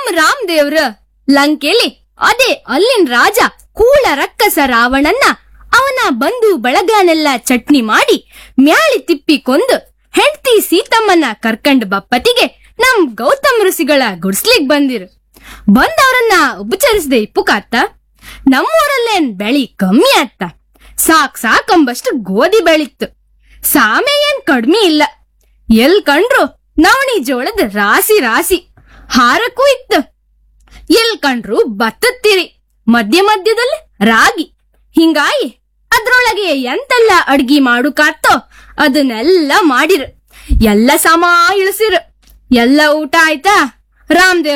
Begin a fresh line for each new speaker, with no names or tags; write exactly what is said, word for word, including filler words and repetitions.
ರಾಮದೇವ್ರ ಲಂಕೆಲಿ ಅದೇ ಅಲ್ಲಿನ್ ರಾಜ ಕೂಳ ರಕ್ಕಸ ರಾವಣನ್ನ ಅವನ ಬಂಧು ಬಳಗನೆಲ್ಲ ಚಟ್ನಿ ಮಾಡಿ ಮ್ಯಾಳಿ ತಿಪ್ಪಿ ಕೊಂದು ಹೆಂಡ್ತಿ ಸೀತಮ್ಮನ ಕರ್ಕಂಡ್ ಬಪ್ಪತಿಗೆ ನಮ್ ಗೌತಮ್ ಋಷಿಗಳ ಗುಡ್ಸ್ಲಿಗ್ ಬಂದಿರು. ಬಂದವರನ್ನ ಉಪಚರಿಸದೆ ಇಪ್ಪುಕಾತ್ತ. ನಮ್ಮೂರಲ್ಲೇನ್ ಬೆಳಿ ಕಮ್ಮಿ ಆತ್ತ. ಸಾಕ್ ಸಾಕಂಬಷ್ಟು ಗೋಧಿ ಬೆಳಿತ್ತು. ಸಾಮೆ ಏನ್ ಕಡ್ಮಿ ಇಲ್ಲ. ಎಲ್ ಕಂಡ್ರು ನವಣಿ ಜೋಳದ ರಾಸಿ ರಾಸಿ. ಹಾರಕ್ಕೂ ಇತ್ತು. ಎಲ್ ಕಂಡ್ರು ಭತ್ತತ್ತಿರಿ. ಮಧ್ಯ ಮಧ್ಯದಲ್ಲಿ ರಾಗಿ. ಹಿಂಗಾಗಿ ಅದ್ರೊಳಗೆ ಎಂತೆಲ್ಲ ಅಡ್ಗಿ ಮಾಡುಕಾತ್ತೋ ಅದನ್ನೆಲ್ಲ ಮಾಡಿರು. ಎಲ್ಲ ಸಮ ಇಳಿಸಿರು. ಎಲ್ಲ ಊಟ ಆಯ್ತಾ? ರಾಮದೇವ್